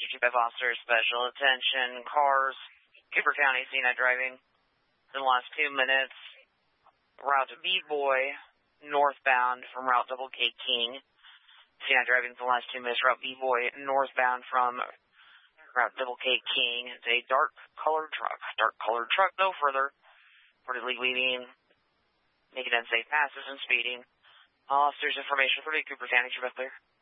Chief officer, special attention, cars, Cooper County, C9 driving. In the last 2 minutes, route B-Boy, northbound from route Double K King. C9 driving for the last 2 minutes, route B-Boy, northbound from route Double K King. It's a dark-colored truck. Dark-colored truck, no further. Reportedly leaving, making unsafe passes and speeding. All officers, information for Cooper County, Chief clear.